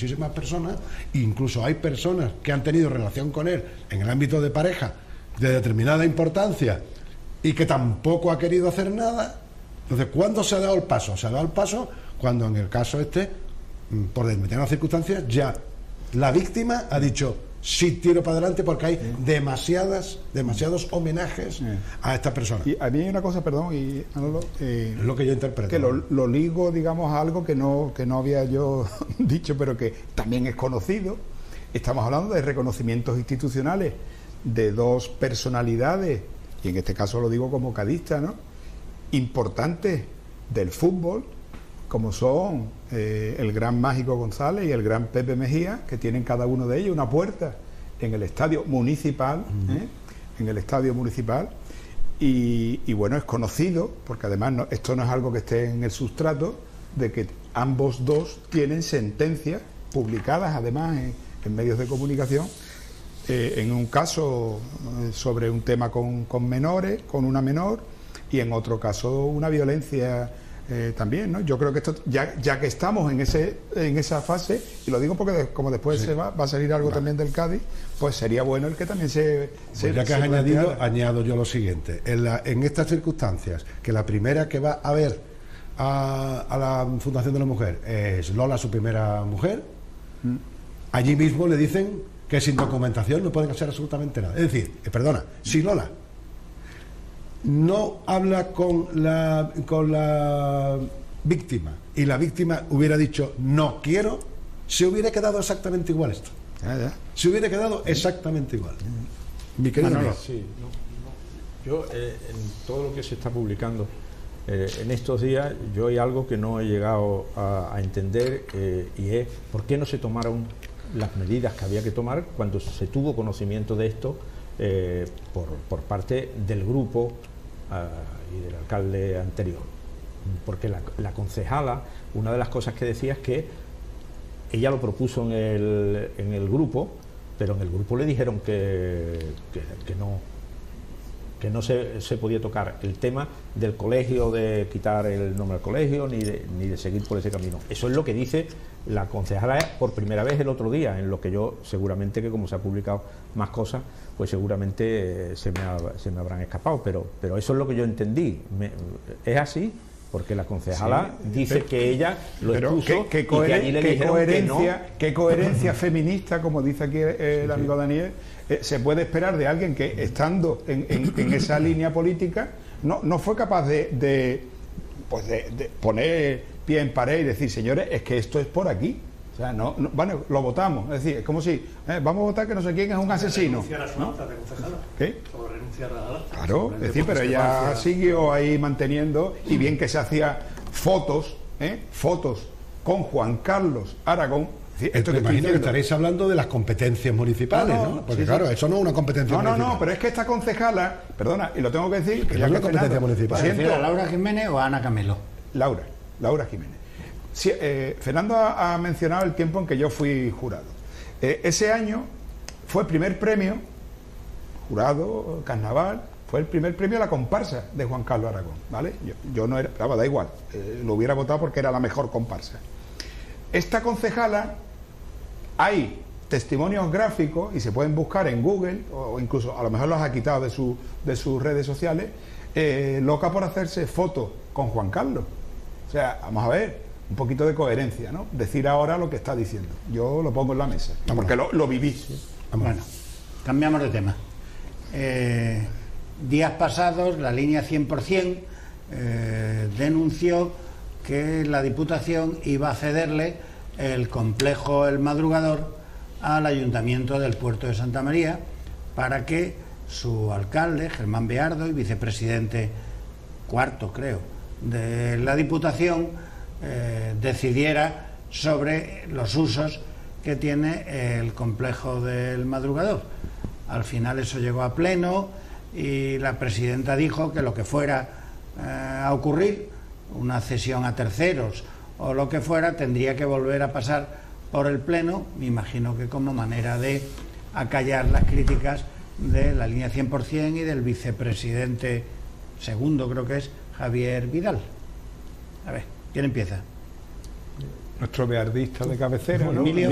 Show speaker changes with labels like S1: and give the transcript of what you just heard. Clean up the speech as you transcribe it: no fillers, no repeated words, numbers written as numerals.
S1: muchísimas personas, incluso hay personas que han tenido relación con él en el ámbito de pareja de determinada importancia y que tampoco ha querido hacer nada. Entonces, ¿cuándo se ha dado el paso? Se ha dado el paso cuando en el caso por determinadas circunstancias, ya la víctima ha dicho sí, tiro para adelante, porque hay demasiados homenajes a esta persona.
S2: Y a mí hay una cosa, perdón, y Manolo,
S1: es lo que yo interpreto,
S2: que lo ligo, digamos, a algo que no había yo dicho, pero que también es conocido. Estamos hablando de reconocimientos institucionales de dos personalidades, y en este caso lo digo como cadista, ¿no?, importantes del fútbol, como son el gran Mágico González y el gran Pepe Mejía, que tienen cada uno de ellos una puerta en el estadio municipal, en el estadio municipal, y bueno, es conocido, porque además esto no es algo que esté en el sustrato, de que ambos dos tienen sentencias publicadas además en medios de comunicación, en un caso sobre un tema con menores, con una menor, y en otro caso una violencia también, ¿no? Yo creo que esto, ya que estamos en esa fase, y lo digo porque como después va a salir algo también del Cádiz, pues sería bueno el que también
S1: pues ya que has añadido, añado yo lo siguiente. En estas circunstancias, que la primera que va a ver a la Fundación de la Mujer es Lola, su primera mujer, allí mismo le dicen que sin documentación no pueden hacer absolutamente nada. Es decir, si Lola no habla con la víctima y la víctima hubiera dicho no quiero, se hubiera quedado exactamente igual esto. Se hubiera quedado exactamente igual. Mi querido Manolo.
S3: Sí, yo en todo lo que se está publicando en estos días, yo hay algo que no he llegado a entender, y es por qué no se tomaron las medidas que había que tomar cuando se tuvo conocimiento de esto por parte del grupo y del alcalde anterior, porque la concejala, una de las cosas que decía es que ella lo propuso en el grupo, pero en el grupo le dijeron que no se podía tocar el tema del colegio, de quitar el nombre al colegio, ni de seguir por ese camino. Eso es lo que dice la concejala por primera vez el otro día, en lo que yo seguramente, que como se ha publicado más cosas, pues seguramente se me habrán escapado, pero eso es lo que yo entendí. ¿Es así? Porque la concejala dice que ella lo expuso y que allí le dijeron que no.
S2: ¿Qué coherencia feminista, como dice aquí el amigo Daniel, se puede esperar de alguien que, estando en esa línea política, no fue capaz de poner pie en pared y decir, señores, es que esto es por aquí? O sea, bueno, lo votamos. Es decir, es como si vamos a votar que no sé quién es un asesino.
S4: Renunciar a su acta de concejala.
S2: ¿Qué?
S4: O renunciar a la acta.
S2: Claro, es decir, pero ella siguió ahí manteniendo, y bien que se hacía fotos con Juan Carlos Aragón.
S1: Esto que imagino que estaréis hablando de las competencias municipales, ¿no? Porque claro, eso no es una competencia municipal.
S2: No, pero es que esta concejala, perdona, y lo tengo que decir,
S1: que no es una competencia municipal.
S5: ¿Se refiere a Laura Jiménez o a Ana Camelo?
S2: Laura Jiménez. Sí, Fernando ha mencionado el tiempo en que yo fui jurado. Ese año fue el primer premio, jurado, carnaval, fue el primer premio a la comparsa de Juan Carlos Aragón, ¿vale? Yo no era, da igual, lo hubiera votado porque era la mejor comparsa. Esta concejala, hay testimonios gráficos, y se pueden buscar en Google, o incluso a lo mejor los ha quitado de sus redes sociales, loca por hacerse fotos con Juan Carlos. O sea, vamos a ver, un poquito de coherencia, ¿no? Decir ahora lo que está diciendo. Yo lo pongo en la mesa, porque lo viví.
S5: Bueno, cambiamos de tema. Días pasados, la línea 100% denunció que la Diputación iba a cederle el complejo El Madrugador al Ayuntamiento del Puerto de Santa María para que su alcalde, Germán Beardo, y vicepresidente cuarto, creo, de la Diputación, decidiera sobre los usos que tiene el complejo del Madrugador. Al final eso llegó a pleno y la presidenta dijo que lo que fuera a ocurrir, una cesión a terceros o lo que fuera, tendría que volver a pasar por el pleno, me imagino que como manera de acallar las críticas de la línea 100% y del vicepresidente segundo, creo que es Javier Vidal. A ver, ¿quién empieza?
S2: Nuestro beardista de cabecera, ¿no?
S5: Emilio.